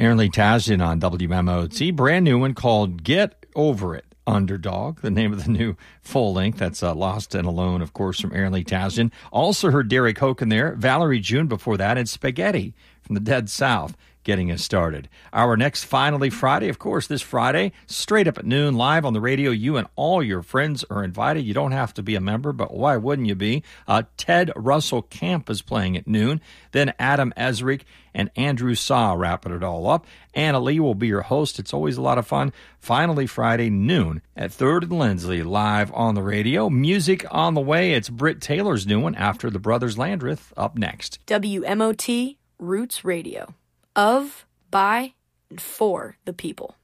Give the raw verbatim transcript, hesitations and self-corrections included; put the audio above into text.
Aaron Lee Tasjan on W M O T. Brand new one called Get Over It, Underdog, the name of the new full length. That's uh, Lost and Alone, of course, from Aaron Lee Tasjan. Also heard Derek Hoke in there, Valerie June before that, and Spaghetti from the Dead South getting us started. Our next Finally Friday, of course, this Friday, straight up at noon, live on the radio. You and all your friends are invited. You don't have to be a member, but why wouldn't you be? Uh, Ted Russell Camp is playing at noon. Then Adam Ezrick and Andrew Saw wrapping it all up. Anna Lee will be your host. It's always a lot of fun. Finally Friday, noon at third and Lindsley, live on the radio. Music on the way. It's Britt Taylor's new one after the Brothers Landreth up next. W M O T Roots Radio. Of, by, and for the people.